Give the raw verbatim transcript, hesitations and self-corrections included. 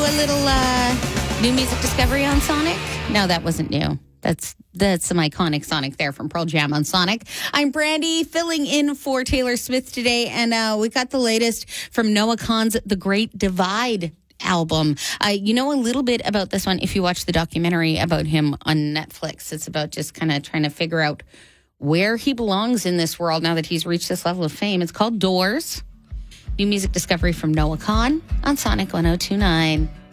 a little uh, new music discovery on Sonic? No, that wasn't new. That's that's some iconic Sonic there from Pearl Jam on Sonic. I'm Brandy, filling in for Taylor Smith today, and uh, we got the latest from Noah Kahan's The Great Divide album. Uh, you know a little bit about this one if you watch the documentary about him on Netflix. It's about just kind of trying to figure out where he belongs in this world now that he's reached this level of fame. It's called Doors. New music discovery from Noah Kahan on Sonic one oh two point nine.